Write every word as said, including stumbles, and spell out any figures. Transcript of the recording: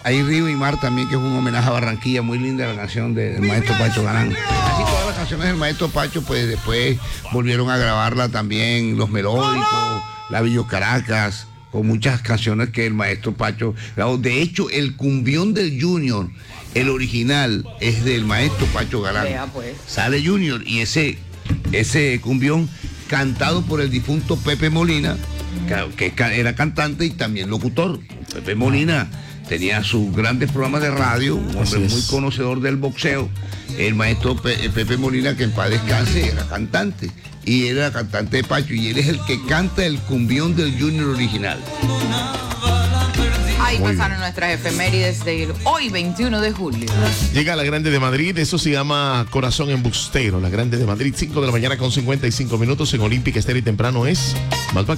hay Río y Mar también, que es un homenaje a Barranquilla, muy linda la canción de- del maestro Pacho Galán. Así todas las canciones del maestro Pacho, pues después volvieron a grabarla también, Los Melódicos, La Villo Caracas, con muchas canciones que el maestro Pacho grabó. De hecho, el cumbión del Junior, el original, es del maestro Pacho Galán. Vea, pues. Sale Junior y ese, ese cumbión cantado por el difunto Pepe Molina, que, que ca- era cantante y también locutor. Pepe Molina tenía sus grandes programas de radio, un Así hombre es. muy conocedor del boxeo. El maestro Pe- Pepe Molina, que en paz descanse, era cantante. Y era cantante de Pacho, y él es el que canta el cumbión del Junior original. Ahí Muy pasaron nuestras efemérides de hoy, veintiuno de julio. Llega la Grande de Madrid, eso se llama Corazón Embustero. La Grande de Madrid, cinco de la mañana con cincuenta y cinco minutos en Olímpica Estéreo y temprano es más